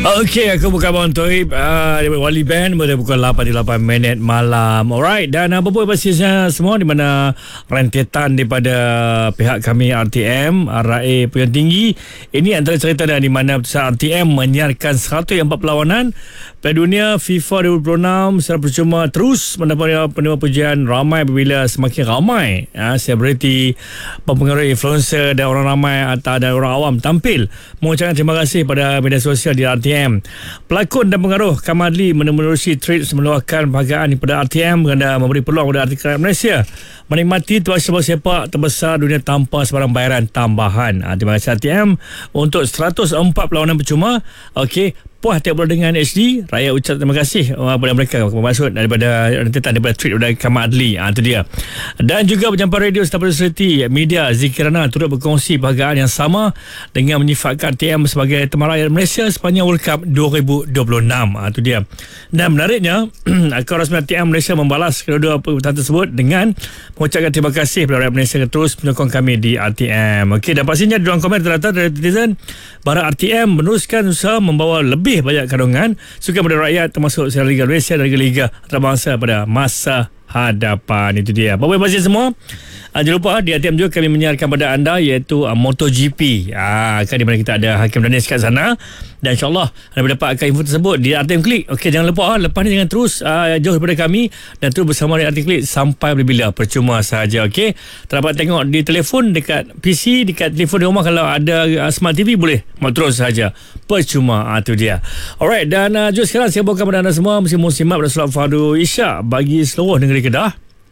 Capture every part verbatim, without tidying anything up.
Okey, aku buka Abang Toib uh, daripada Wali Band pada pukul lapan tiga puluh lapan minit malam. Alright, dan apa pun pastinya semua di mana rentetan daripada pihak kami R T M, R A A Pilihan Tinggi. Ini antara cerita dan di mana R T M menyiarkan seratus empat perlawanan Piala Dunia FIFA dua ribu dua puluh enam secara percuma, terus mendapat penerima pujian ramai apabila semakin ramai uh, selebriti, pempengaruh, influencer dan orang ramai atau dan orang awam tampil mengucapkan terima kasih pada media sosial di R T M. Pelakon dan pengaruh Kamadli menerusi tweet meluahkan penghargaan kepada R T M kerana memberi peluang kepada artis rakyat Malaysia menikmati tuas sepak sepak terbesar dunia tanpa sebarang bayaran tambahan. Ha, terima kasih R T M untuk seratus empat perlawanan percuma. Okey, puas tiap bulan dengan H D. Rakyat ucap terima kasih kepada mereka. Maksud daripada rentetan daripada tweet daripada Kamadli. Ha, itu dia. Dan juga penjampan radio serta personaliti media Zikirana turut berkongsi penghargaan yang sama dengan menyifatkan R T M sebagai teman rakyat Malaysia sepanjang World Cup dua ribu dua puluh enam. Ha, itu dia. Dan menariknya, akaun rasmi R T M Malaysia membalas kedua-dua perbuatan tersebut dengan mengucapkan terima kasih kepada rakyat Malaysia yang terus menyokong kami di R T M. Okey, dan pastinya di ruang komen terdapat dari netizen bahawa R T M meneruskan usaha membawa lebih banyak kandungan sukan pada rakyat, termasuk Seri Liga Malaysia dan Liga Antarabangsa pada masa hadapan. Itu dia. Bapak-bapak pasien semua, uh, jangan lupa di R T M juga kami menyiarkan pada anda iaitu uh, MotoGP. Ah, kan di mana kita ada Hakim Danis kat sana, dan insyaAllah anda boleh dapatkan info tersebut di R T M Klik. Okey, jangan lupa uh, lepas ni jangan terus uh, jauh daripada kami dan terus bersama dengan R T M Klik sampai bila-bila, percuma sahaja. Okey, terdapat tengok di telefon, dekat P C, dekat telefon di rumah. Kalau ada uh, Smart T V boleh mau terus sahaja, percuma. Ah, tu dia. Alright, dan uh, jom sekarang saya bawakan kepada anda semua musim-musimat pada solat fardu Isyak bagi seluruh negeri Kedah.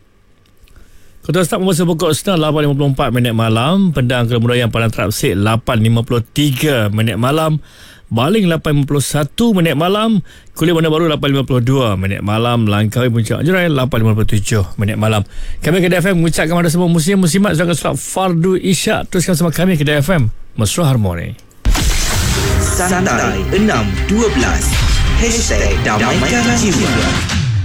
Ketua Staf Membaca Pokok Setengah lapan lima puluh empat minit malam, Pedang Kemudayan Padang Terapsik lapan lima puluh tiga minit malam, Baling lapan lima puluh satu minit malam, Kuliah Bandar Baru lapan lima puluh dua minit malam, Langkawi Puncak Jerai lapan lima puluh tujuh minit malam. Kami Kedah F M mengucapkan kepada semua musim-musimat sedangkan solat fardu Isyak. Teruskan bersama kami Kedah F M, Mesra Harmoni. Santai enam dua belas Hashtag Damaikan Jiwa.